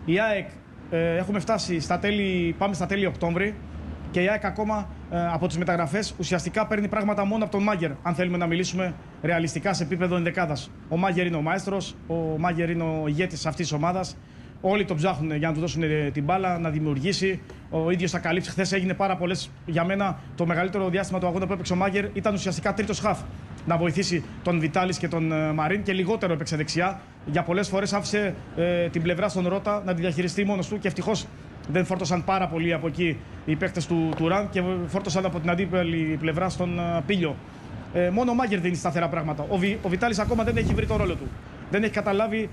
Η ΑΕΚ έχουμε φτάσει πάμε στα τέλη Οκτώβρη και η ΑΕΚ ακόμα από τις μεταγραφές ουσιαστικά παίρνει πράγματα μόνο από τον Μάγερ. Αν θέλουμε να μιλήσουμε ρεαλιστικά σε επίπεδο ενδεκάδας. Ο Μάγερ είναι ο μαέστρος, ο Μάγερ είναι ο ηγέτης αυτής της ομάδας. Όλοι τον ψάχνουν για να του δώσουν την μπάλα, να δημιουργήσει. Ο ίδιος θα καλύψει. Χθες έγινε πάρα πολλές. Για μένα, το μεγαλύτερο διάστημα του αγώνα που έπαιξε ο Μάγερ ήταν ουσιαστικά τρίτος χαφ. Να βοηθήσει τον Βιτάλης και τον Μαρίν και λιγότερο έπαιξε δεξιά. Για πολλές φορές άφησε την πλευρά στον Ρώτα να τη διαχειριστεί μόνος του και ευτυχώς δεν φόρτωσαν πάρα πολύ από εκεί οι παίκτες του Ραν και φόρτωσαν από την αντίπαλη πλευρά στον Πίλιο. Μόνο ο Μάγερ δίνει σταθερά πράγματα. Ο Βιτάλης ακόμα δεν έχει βρει το ρόλο του. Δεν έχει καταλάβει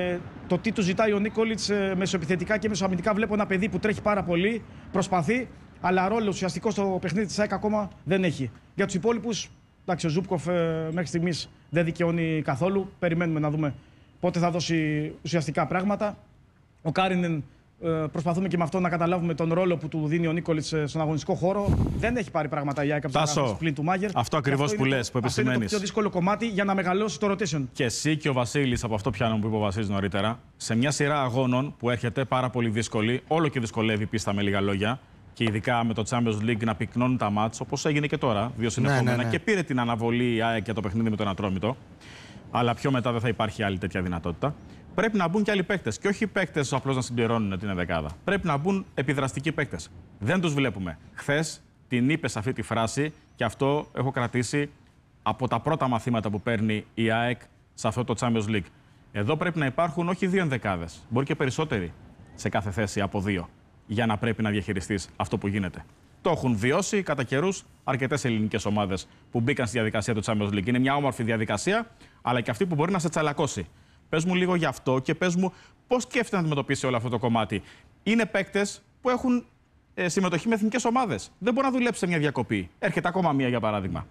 το τι του ζητάει ο Νίκολιτς μεσοεπιθετικά και μεσοαμυντικά. Βλέπω ένα παιδί που τρέχει πάρα πολύ, προσπαθεί, αλλά ρόλο ουσιαστικό στο παιχνίδι της ΑΕΚ ακόμα δεν έχει. Για τους υπόλοιπους, εντάξει, ο Ζούπκοφ μέχρι στιγμής δεν δικαιώνει καθόλου. Περιμένουμε να δούμε πότε θα δώσει ουσιαστικά πράγματα. Ο Κάρινεν, προσπαθούμε και με αυτό να καταλάβουμε τον ρόλο που του δίνει ο Νίκολιτς στον αγωνιστικό χώρο. Δεν έχει πάρει πράγματα η ΑΕΚ από τους πλήν του Μάγερ. Αυτό ακριβώς που λες, που επισημαίνεις. Είναι το πιο δύσκολο κομμάτι για να μεγαλώσει το rotation. Και εσύ και ο Βασίλης, από αυτό πιάνω που είπε ο Βασίλης νωρίτερα, σε μια σειρά αγώνων που έρχεται πάρα πολύ δύσκολη, όλο και δυσκολεύει πίστα με λίγα λόγια, και ειδικά με το Champions League να πυκνώνουν τα μάτς, όπως έγινε και τώρα, 2 συνεχόμενα, και πήρε την αναβολή η ΑΕΚ για το παιχνίδι με τον Ατρόμητο. Αλλά πιο μετά δεν θα υπάρχει άλλη τέτοια δυνατότητα. Πρέπει να μπουν και άλλοι παίκτες. Και όχι παίκτες απλώς να συμπληρώνουν την ενδεκάδα. Πρέπει να μπουν επιδραστικοί παίκτες. Δεν τους βλέπουμε. Χθες την είπες αυτή τη φράση και αυτό έχω κρατήσει από τα πρώτα μαθήματα που παίρνει η ΑΕΚ σε αυτό το Champions League. Εδώ πρέπει να υπάρχουν όχι 2 ενδεκάδες, μπορεί και περισσότεροι σε κάθε θέση από 2, για να πρέπει να διαχειριστείς αυτό που γίνεται. Το έχουν βιώσει κατά καιρούς αρκετές ελληνικές ομάδες που μπήκαν στη διαδικασία του Champions League. Είναι μια όμορφη διαδικασία, αλλά και αυτή που μπορεί να σε τσαλακώσει. Πες μου λίγο γι' αυτό και πες μου πώς σκέφτεται να αντιμετωπίσει όλο αυτό το κομμάτι. Είναι παίκτες που έχουν συμμετοχή με εθνικές ομάδες. Δεν μπορεί να δουλέψει σε μια διακοπή. Έρχεται ακόμα μία για παράδειγμα.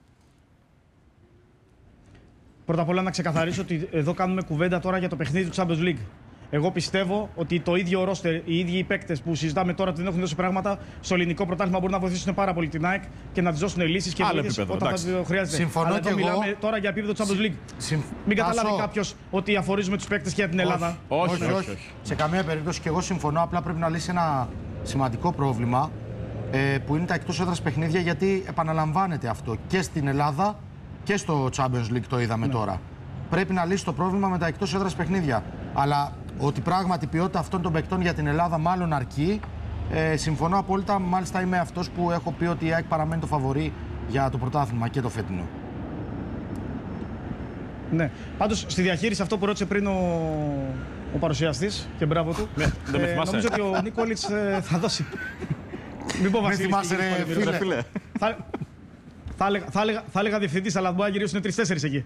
Πρώτα απ' όλα να ξεκαθαρίσω ότι εδώ κάνουμε κουβέντα τώρα για το παιχνίδι του Champions League. Εγώ πιστεύω ότι το ίδιο ρόστερ, οι ίδιοι οι παίκτες που συζητάμε τώρα ότι δεν έχουν δώσει πράγματα στο ελληνικό πρωτάθλημα μπορούν να βοηθήσουν πάρα πολύ την ΑΕΚ και να της δώσουν λύσεις και βοήθειες όταν θα το χρειάζεται. Συμφωνώ. Αλλά και εδώ εγώ μιλάμε τώρα για επίπεδο Champions League. Μην καταλάβει κάποιος ότι αφορίζουμε τους παίκτες και για την Ελλάδα. Όχι. Σε καμία περίπτωση, και εγώ συμφωνώ. Απλά πρέπει να λύσει ένα σημαντικό πρόβλημα που είναι τα εκτός έδρας παιχνίδια, γιατί επαναλαμβάνεται αυτό και στην Ελλάδα και στο Champions League το είδαμε τώρα. Πρέπει να λύσει το πρόβλημα με τα εκτός έδρας παιχνίδια. Αλλά ότι πράγματι η ποιότητα αυτών των παικτών για την Ελλάδα μάλλον αρκεί, συμφωνώ απόλυτα. Μάλιστα είμαι αυτός που έχω πει ότι η ΑΕΚ παραμένει το φαβορί για το πρωτάθλημα και το φετινό. Ναι. Πάντως στη διαχείριση, αυτό που ρώτησε πριν ο παρουσιαστής, και μπράβο του, νομίζω ότι ο Νίκολιτς θα δώσει. Μην πω Βασίλη. Φίλε. Θα έλεγα διευθυντής, αλλά μπορεί να γυρίσουν 3-4 εκεί.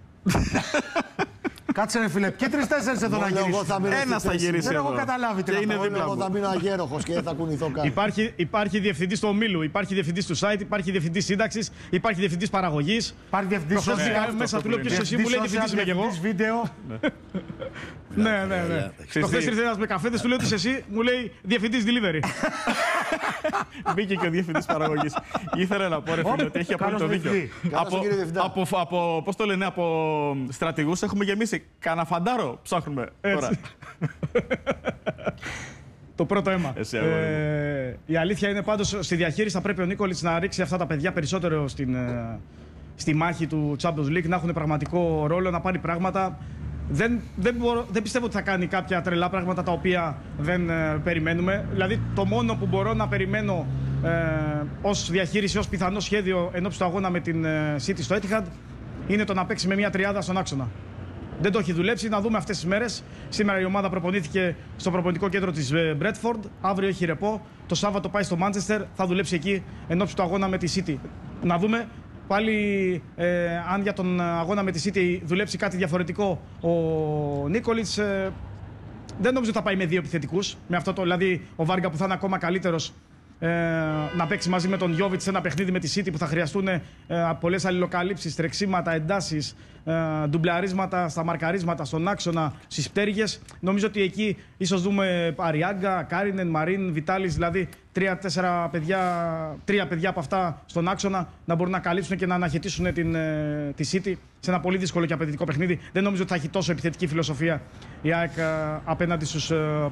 Κάτσε ρε φίλε, και 3-4 εδώ να γυρίσουν. Ένας θα γυρίσει. Δεν έχω καταλάβει τι είναι. Εγώ θα μείνω αγέροχος και δεν θα κουνηθώ καν. Υπάρχει διευθυντής του ομίλου, υπάρχει διευθυντής του site, υπάρχει διευθυντής σύνταξης, υπάρχει διευθυντής παραγωγής. Υπάρχει διευθυντής μέσα του λέω ποιος εσύ, μου λέει διευθυντής είμαι και εγώ. Βίντεο. Ναι. Το χθες ήρθε ένας με καφέδες, του λέω ότι είσαι εσύ, μου λέει διευθυντής delivery. Μπήκε και ο διευθυντής παραγωγής. Ήθελα να πω ρε φίλε ότι έχει απόλυτο δίκιο. Πώς το λένε, από στρατηγούς έχουμε γεμίσει. Κάνα φαντάρο ψάχνουμε τώρα. Το πρώτο αίμα. Η αλήθεια είναι πάντως στη διαχείριση θα πρέπει ο Νίκολιτς να ρίξει αυτά τα παιδιά περισσότερο στη μάχη του Champions League, να έχουν πραγματικό ρόλο, να πάρει πράγματα. Δεν πιστεύω ότι θα κάνει κάποια τρελά πράγματα τα οποία δεν περιμένουμε. Δηλαδή το μόνο που μπορώ να περιμένω ως διαχείριση, ως πιθανό σχέδιο ενόψει του αγώνα με την City στο Etihad είναι το να παίξει με μια τριάδα στον άξονα. Δεν το έχει δουλέψει, να δούμε αυτές τις μέρες. Σήμερα η ομάδα προπονήθηκε στο προπονητικό κέντρο της Bradford. Αύριο έχει ρεπό. Το Σάββατο πάει στο Manchester. Θα δουλέψει εκεί ενόψει του αγώνα με τη City. Να δούμε πάλι αν για τον αγώνα με τη City δουλέψει κάτι διαφορετικό ο Νίκολιτς. Δεν νομίζω ότι θα πάει με 2 επιθετικούς. Με αυτό το, δηλαδή ο Βάργα που θα είναι ακόμα καλύτερος να παίξει μαζί με τον Γιόβιτς σε ένα παιχνίδι με τη City που θα χρειαστούν πολλές αλληλοκαλύψεις, τρεξίματα, εντάσεις, ντουμπλαρίσματα στα μαρκαρίσματα, στον άξονα, στις πτέρυγες. Νομίζω ότι εκεί ίσως δούμε Αριάγκα, Κάρινεν, Μαρίν, Βιτάλης, δηλαδή 3-4 παιδιά, 3 παιδιά από αυτά στον άξονα να μπορούν να καλύψουν και να αναχαιτήσουν τη City σε ένα πολύ δύσκολο και απαιτητικό παιχνίδι. Δεν νομίζω ότι θα έχει τόσο επιθετική φιλοσοφία η ΑΕΚ απέναντι στους